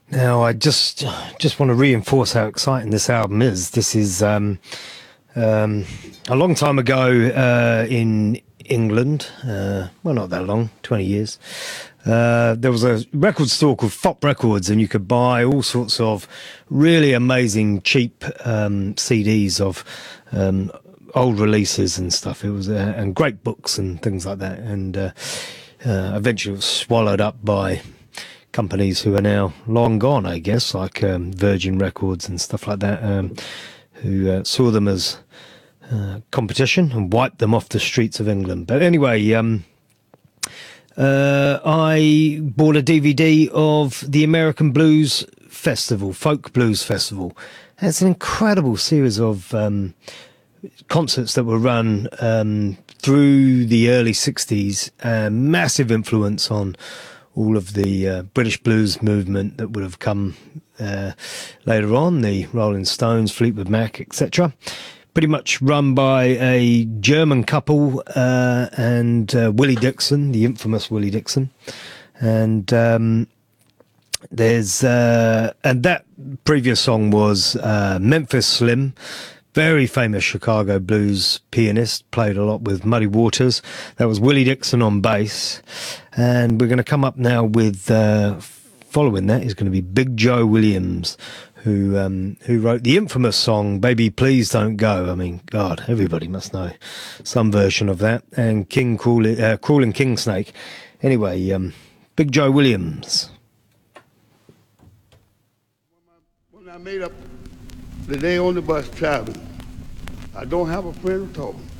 Now, I just want to reinforce how exciting this album is. This is a long time ago in England. Well, not that long, 20 years. There was a record store called Fop Records, and you could buy all sorts of really amazing, cheap CDs of old releases and stuff. It was and great books and things like that. And eventually, it was swallowed up by companies who are now long gone, I guess, like Virgin Records and stuff like that, who saw them as competition and wiped them off the streets of England. But anyway, I bought a DVD of the American Blues Festival, Folk Blues Festival. And it's an incredible series of concerts that were run through the early 60s, massive influence on all of the British blues movement that would have come later on, the Rolling Stones, Fleetwood Mac, etc. Pretty much run by a German couple and Willie Dixon, the infamous Willie Dixon. And there's and that previous song was Memphis Slim, very famous Chicago blues pianist, played a lot with Muddy Waters. That was Willie Dixon on bass. And we're going to come up now with, following that is going to be Big Joe Williams, who wrote the infamous song, Baby Please Don't Go. I mean, God, everybody must know some version of that. And Crawling King Snake. Anyway, Big Joe Williams. When I made up the day on the bus traveling, I don't have a friend to talk.